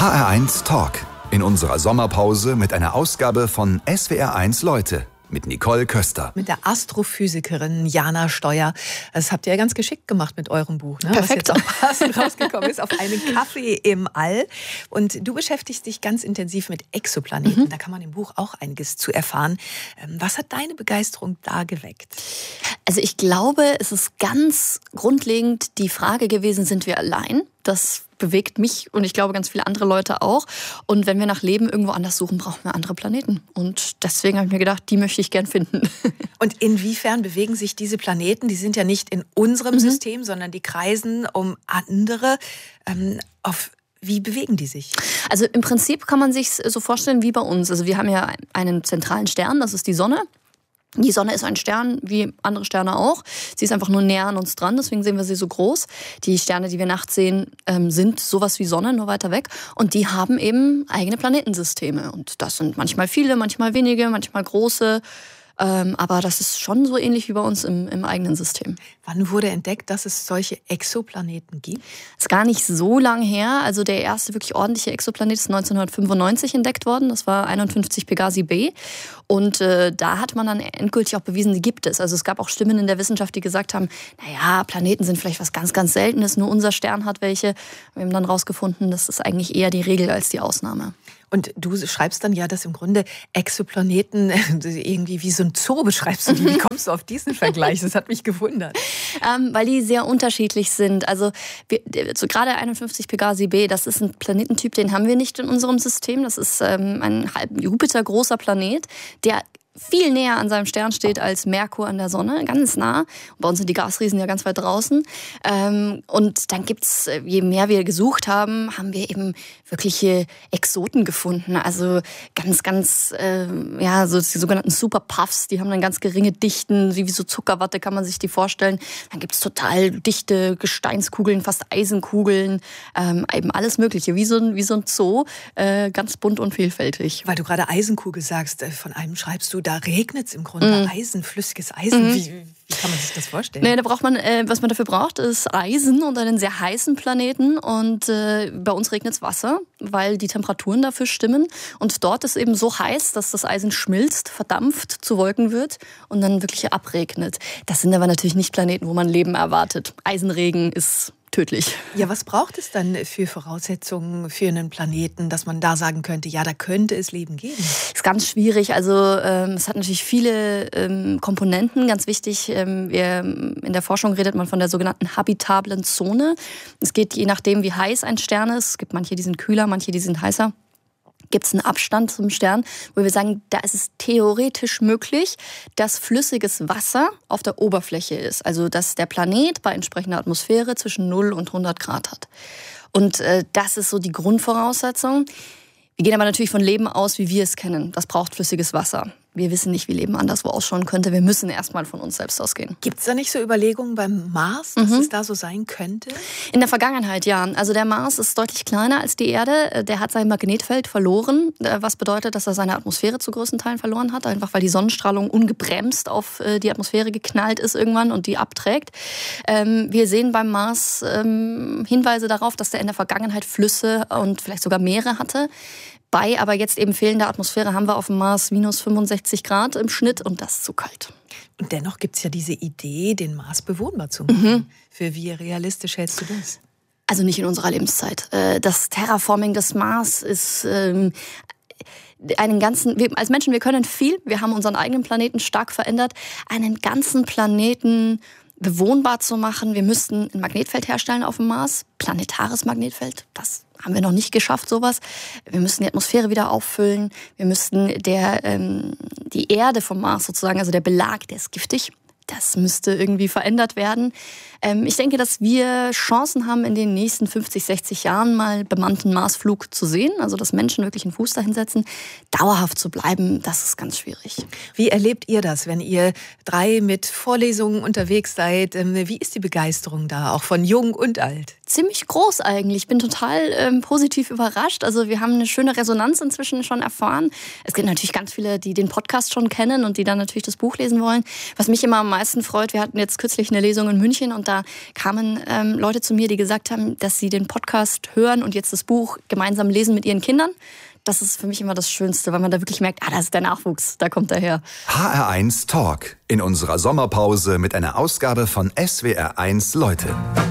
HR1 Talk. In unserer Sommerpause mit einer Ausgabe von SWR1 Leute mit Nicole Köster. Mit der Astrophysikerin Jana Steuer. Das habt ihr ja ganz geschickt gemacht mit eurem Buch. Ne? Perfekt. Was jetzt auch passend rausgekommen ist, auf einen Kaffee im All. Und du beschäftigst dich ganz intensiv mit Exoplaneten. Da kann man im Buch auch einiges zu erfahren. Was hat deine Begeisterung da geweckt? Also ich glaube, es ist ganz grundlegend die Frage gewesen, sind wir allein? Das bewegt mich und ich glaube ganz viele andere Leute auch. Und wenn wir nach Leben irgendwo anders suchen, brauchen wir andere Planeten. Und deswegen habe ich mir gedacht, die möchte ich gern finden. Und inwiefern bewegen sich diese Planeten? Die sind ja nicht in unserem System, sondern die kreisen um andere. Wie bewegen die sich? Also im Prinzip kann man sich so vorstellen wie bei uns. Also wir haben ja einen zentralen Stern, das ist die Sonne. Die Sonne ist ein Stern, wie andere Sterne auch. Sie ist einfach nur näher an uns dran, deswegen sehen wir sie so groß. Die Sterne, die wir nachts sehen, sind sowas wie Sonne, nur weiter weg. Und die haben eben eigene Planetensysteme. Und das sind manchmal viele, manchmal wenige, manchmal große. Aber das ist schon so ähnlich wie bei uns im eigenen System. Wann wurde entdeckt, dass es solche Exoplaneten gibt? Ist gar nicht so lang her. Also der erste wirklich ordentliche Exoplanet ist 1995 entdeckt worden. Das war 51 Pegasi b. Und da hat man dann endgültig auch bewiesen, die gibt es. Also es gab auch Stimmen in der Wissenschaft, die gesagt haben, naja, Planeten sind vielleicht was ganz, ganz Seltenes. Nur unser Stern hat welche. Wir haben dann rausgefunden, das ist eigentlich eher die Regel als die Ausnahme. Und du schreibst dann ja, dass im Grunde Exoplaneten irgendwie wie so ein Zoo beschreibst du die. Wie kommst du auf diesen Vergleich? Das hat mich gewundert. Weil die sehr unterschiedlich sind. Also gerade 51 Pegasi b, das ist ein Planetentyp, den haben wir nicht in unserem System. Das ist ein halb Jupiter-großer Planet, der viel näher an seinem Stern steht als Merkur an der Sonne, ganz nah. Und bei uns sind die Gasriesen ja ganz weit draußen. Und dann gibt's, je mehr wir gesucht haben, haben wir eben wirkliche Exoten gefunden. Also ganz, so die sogenannten Superpuffs, die haben dann ganz geringe Dichten, wie so Zuckerwatte kann man sich die vorstellen. Dann gibt's total dichte Gesteinskugeln, fast Eisenkugeln, eben alles Mögliche, wie so ein Zoo, ganz bunt und vielfältig. Weil du gerade Eisenkugel sagst, von einem schreibst du, da regnet es im Grunde Eisen, flüssiges Eisen. Wie kann man sich das vorstellen? Nee, da braucht man, was man dafür braucht, ist Eisen und einen sehr heißen Planeten. Und bei uns regnet es Wasser, weil die Temperaturen dafür stimmen. Und dort ist eben so heiß, dass das Eisen schmilzt, verdampft, zu Wolken wird und dann wirklich abregnet. Das sind aber natürlich nicht Planeten, wo man Leben erwartet. Eisenregen ist tödlich. Ja, was braucht es dann für Voraussetzungen für einen Planeten, dass man da sagen könnte, ja, da könnte es Leben geben? Ist ganz schwierig. Also es hat natürlich viele Komponenten. Ganz wichtig, in der Forschung redet man von der sogenannten habitablen Zone. Es geht je nachdem, wie heiß ein Stern ist. Es gibt manche, die sind kühler, manche, die sind heißer. Gibt es einen Abstand zum Stern, wo wir sagen, da ist es theoretisch möglich, dass flüssiges Wasser auf der Oberfläche ist. Also dass der Planet bei entsprechender Atmosphäre zwischen 0 und 100 Grad hat. Und das ist so die Grundvoraussetzung. Wir gehen aber natürlich von Leben aus, wie wir es kennen. Das braucht flüssiges Wasser. Wir wissen nicht, wie Leben anderswo ausschauen könnte. Wir müssen erstmal von uns selbst ausgehen. Gibt es da nicht so Überlegungen beim Mars, dass es da so sein könnte? In der Vergangenheit, ja. Also der Mars ist deutlich kleiner als die Erde. Der hat sein Magnetfeld verloren, was bedeutet, dass er seine Atmosphäre zu größten Teilen verloren hat. Einfach weil die Sonnenstrahlung ungebremst auf die Atmosphäre geknallt ist irgendwann und die abträgt. Wir sehen beim Mars Hinweise darauf, dass der in der Vergangenheit Flüsse und vielleicht sogar Meere hatte. Bei aber jetzt eben fehlender Atmosphäre haben wir auf dem Mars minus 65 Grad im Schnitt und das ist zu kalt. Und dennoch gibt es ja diese Idee, den Mars bewohnbar zu machen. Für wie realistisch hältst du das? Also nicht in unserer Lebenszeit. Das Terraforming des Mars ist als Menschen, wir können viel. Wir haben unseren eigenen Planeten stark verändert. Einen ganzen Planeten bewohnbar zu machen. Wir müssten ein Magnetfeld herstellen auf dem Mars. Planetares Magnetfeld, das haben wir noch nicht geschafft, sowas. Wir müssten die Atmosphäre wieder auffüllen. Wir müssten die Erde vom Mars sozusagen, also der Belag, der ist giftig. Das müsste irgendwie verändert werden. Ich denke, dass wir Chancen haben, in den nächsten 50, 60 Jahren mal bemannten Marsflug zu sehen. Also, dass Menschen wirklich einen Fuß dahin setzen. Dauerhaft zu bleiben, das ist ganz schwierig. Wie erlebt ihr das, wenn ihr 3 mit Vorlesungen unterwegs seid? Wie ist die Begeisterung da, auch von Jung und Alt? ziemlich groß eigentlich. Ich bin total positiv überrascht. Also wir haben eine schöne Resonanz inzwischen schon erfahren. Es gibt natürlich ganz viele, die den Podcast schon kennen und die dann natürlich das Buch lesen wollen. Was mich immer am meisten freut, wir hatten jetzt kürzlich eine Lesung in München und da kamen Leute zu mir, die gesagt haben, dass sie den Podcast hören und jetzt das Buch gemeinsam lesen mit ihren Kindern. Das ist für mich immer das Schönste, weil man da wirklich merkt, das ist der Nachwuchs, da kommt er her. HR1 Talk in unserer Sommerpause mit einer Ausgabe von SWR1 Leute.